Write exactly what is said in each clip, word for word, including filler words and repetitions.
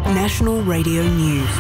National Radio News.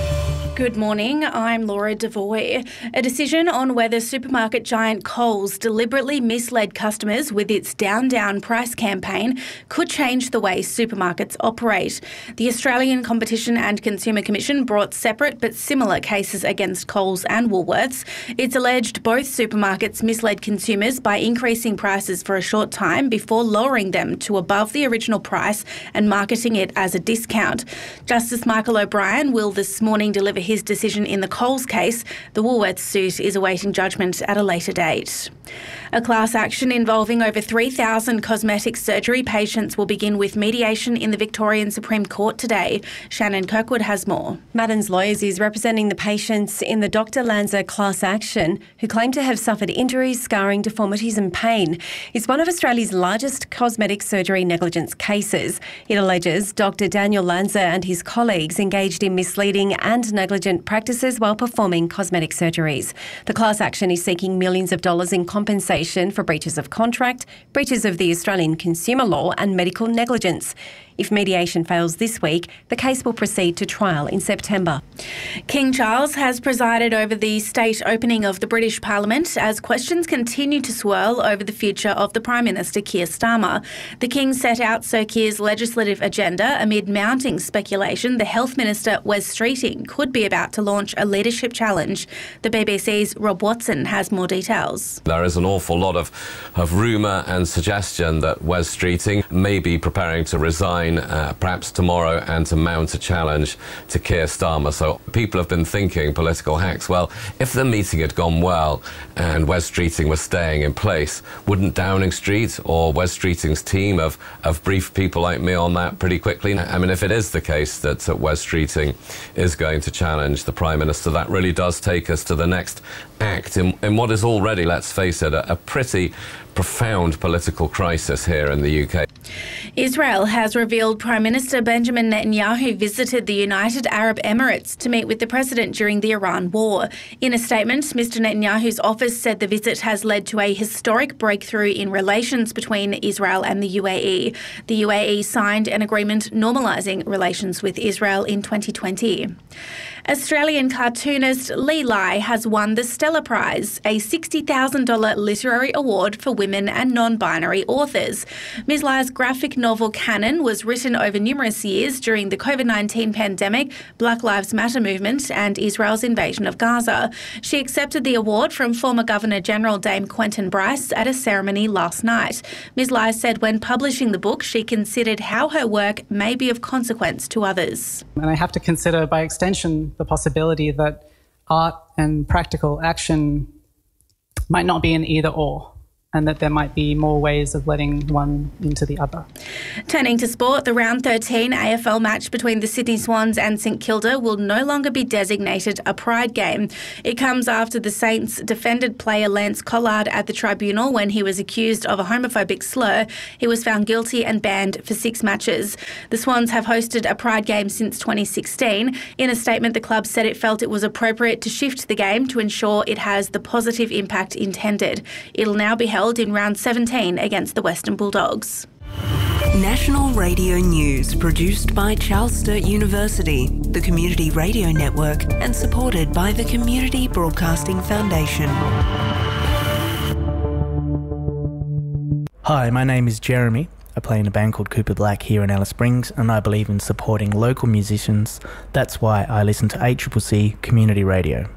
Good morning, I'm Laura Devoy. A decision on whether supermarket giant Coles deliberately misled customers with its Down Down price campaign could change the way supermarkets operate. The Australian Competition and Consumer Commission brought separate but similar cases against Coles and Woolworths. It's alleged both supermarkets misled consumers by increasing prices for a short time before lowering them to above the original price and marketing it as a discount. Justice Michael O'Brien will this morning deliver his decision in the Coles case. The Woolworths suit is awaiting judgment at a later date. A class action involving over three thousand cosmetic surgery patients will begin with mediation in the Victorian Supreme Court today. Shannon Kirkwood has more. Madden's Lawyers is representing the patients in the Doctor Lanza class action who claim to have suffered injuries, scarring, deformities and pain. It's one of Australia's largest cosmetic surgery negligence cases. It alleges Doctor Daniel Lanza and his colleagues engaged in misleading and negligent practices while performing cosmetic surgeries. The class action is seeking millions of dollars in compensation for breaches of contract, breaches of the Australian consumer law and medical negligence. If mediation fails this week, the case will proceed to trial in September. King Charles has presided over the state opening of the British Parliament as questions continue to swirl over the future of the Prime Minister Keir Starmer. The King set out Sir Keir's legislative agenda amid mounting speculation the Health Minister, Wes Streeting, could be about to launch a leadership challenge. The B B C's Rob Watson has more details. There is an awful lot of, of rumour and suggestion that Wes Streeting may be preparing to resign Uh, perhaps tomorrow and to mount a challenge to Keir Starmer. So people have been thinking, political hacks, well, if the meeting had gone well and Wes Streeting was staying in place, wouldn't Downing Street or Wes Streeting's team have, have briefed people like me on that pretty quickly? I mean, if it is the case that uh, Wes Streeting is going to challenge the Prime Minister, that really does take us to the next act in, in what is already, let's face it, a, a pretty profound political crisis here in the U K. Israel has revealed Prime Minister Benjamin Netanyahu visited the United Arab Emirates to meet with the president during the Iran war. In a statement, Mister Netanyahu's office said the visit has led to a historic breakthrough in relations between Israel and the U A E. The U A E signed an agreement normalising relations with Israel in twenty twenty. Australian cartoonist Lee Lai has won the Stella Prize, a sixty thousand dollars literary award for women and non-binary authors. Miz Lai's graphic novel Canon was written over numerous years during the COVID nineteen pandemic, Black Lives Matter movement and Israel's invasion of Gaza. She accepted the award from former Governor-General Dame Quentin Bryce at a ceremony last night. Miz Lai said when publishing the book, she considered how her work may be of consequence to others. And I have to consider, by extension, the possibility that art and practical action might not be an either or, and that there might be more ways of letting one into the other. Turning to sport, the round thirteen A F L match between the Sydney Swans and St Kilda will no longer be designated a Pride game. It comes after the Saints defended player Lance Collard at the tribunal when he was accused of a homophobic slur. He was found guilty and banned for six matches. The Swans have hosted a Pride game since twenty sixteen. In a statement, the club said it felt it was appropriate to shift the game to ensure it has the positive impact intended. It'll now be held in round seventeen against the Western Bulldogs. National Radio News, produced by Charles Sturt University, the Community Radio Network, and supported by the Community Broadcasting Foundation. Hi, my name is Jeremy. I play in a band called Cooper Black here in Alice Springs, and I believe in supporting local musicians. That's why I listen to A C C C Community Radio.